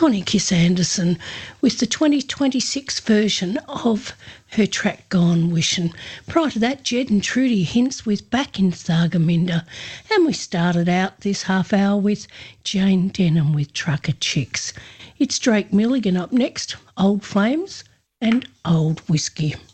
Connie Kiss Anderson with the 2026 version of her track Gone Wishin'. Prior to that, Jed and Trudy Hints with Back in Thargomindah. And we started out this half hour with Jane Denham with Trucker Chicks. It's Drake Milligan up next, Old Flames and Old Whiskey.